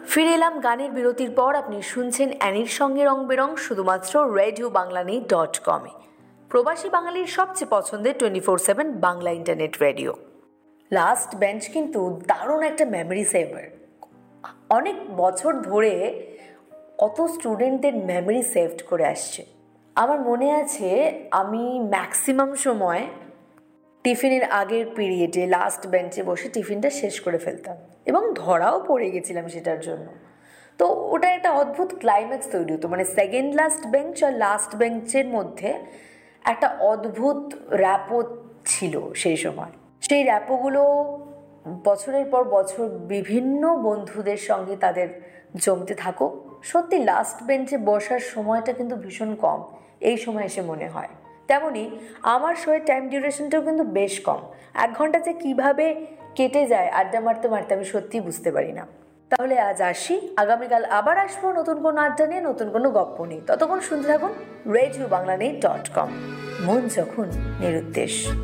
ফিরে এলাম গানের বিরতির পর। আপনি শুনছেন অ্যানির সঙ্গে রং বেরং, শুধুমাত্র RadioBanglaNews.com-এ, প্রবাসী বাঙালির সবচেয়ে পছন্দের 24/7 Bangla internet radio. Last bench কিন্তু দারুণ একটা মেমরি সেভার। অনেক বছর ধরে কত স্টুডেন্টদের মেমরি সেভড করে আসছে। আমার মনে আছে আমি ম্যাক্সিমাম সময় টিফিনের আগের পিরিয়ডে লাস্ট বেঞ্চে বসে টিফিনটা শেষ করে ফেলতাম এবং ধরাও পড়ে গেছিলাম সেটার জন্য। তো ওটা একটা অদ্ভুত ক্লাইম্যাক্স তৈরি হতো, মানে সেকেন্ড লাস্ট বেঞ্চ আর লাস্ট বেঞ্চের মধ্যে একটা অদ্ভুত র্যাপো ছিল সেই সময়। সেই র্যাপোগুলো বছরের পর বছর বিভিন্ন বন্ধুদের সঙ্গে তাদের জমতে থাকো। সত্যি লাস্ট বেঞ্চে বসার সময়টা কিন্তু ভীষণ কম এই সময় এসে মনে হয়। তেমনই আমার শোয়ের টাইম ডিউরেশনটাও কিন্তু বেশ কম। 1 ঘন্টা যে কীভাবে কেটে যায় আড্ডা মারতে মারতে আমি সত্যিই বুঝতে পারি না। তাহলে আজ আসি, আগামীকাল আবার আসবো নতুন কোনো আড্ডা নিয়ে, নতুন কোনো গপ্প নিয়ে। ততক্ষণ শুনতে থাকুন RadioBanglaNews.com, মন যখন নিরুদ্দেশ।